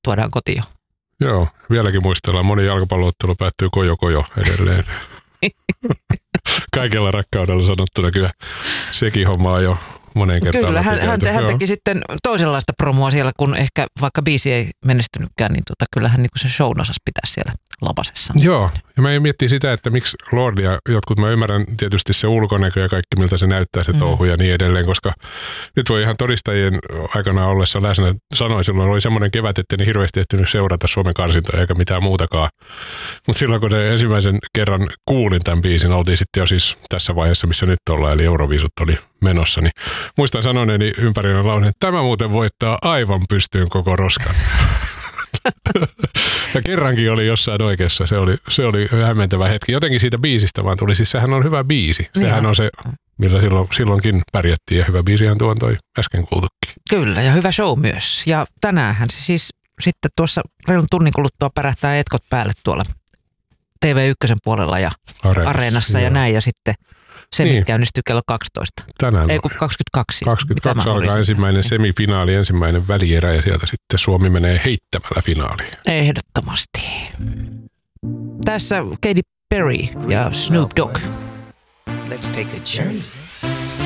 tuodaan kotiin. Joo, vieläkin muistellaan. Moni jalkapalloottelu päättyy kojo edelleen. Kaikella rakkaudella sanottuna kyllä sekin homma on jo moneen kertaan. Kyllä, hän teki sitten toisenlaista promoa siellä, kun ehkä vaikka biisi ei menestynytkään, niin kyllähän niin se shown osasi pitää siellä lapasessa. Joo, ja mä miettii sitä, että miksi Lordia jotkut, mä ymmärrän tietysti se ulkonäkö ja kaikki, miltä se näyttää, se touhu ja niin edelleen, koska nyt voi ihan todistajien aikana ollessa läsnä sanoa, silloin oli semmoinen kevät, että ne hirveästi ehtinyt seurata Suomen karsintoja eikä mitään muutakaan. Mutta silloin, kun ne ensimmäisen kerran kuulin tämän biisin, oltiin sitten jo siis tässä vaiheessa, missä nyt ollaan, eli Euroviisut oli menossa, niin muistan sanoneeni ympärillä lauseen, että tämä muuten voittaa aivan pystyyn koko roskan. Ja kerrankin oli jossain oikeassa. Se oli hämmentävä hetki. Jotenkin siitä biisistä vaan tuli. Siis sehän on hyvä biisi. Sehän on se, millä silloinkin pärjättiin. Ja hyvä biisihän tuon toi äsken kuultukin. Kyllä, ja hyvä show myös. Ja tänäänhän se siis sitten tuossa reilun tunnin kuluttua pärähtää etkot päälle tuolla TV1 puolella ja Areenassa ja näin. Ja sitten se niin käynnistyy kello 12. Tänään. Ei kun 22. 22 alkaa ensimmäinen semifinaali, ensimmäinen välierä ja sieltä sitten Suomi menee heittämällä finaaliin. Ehdottomasti. Tässä Katy Perry ja Snoop Dogg. Let's take a journey.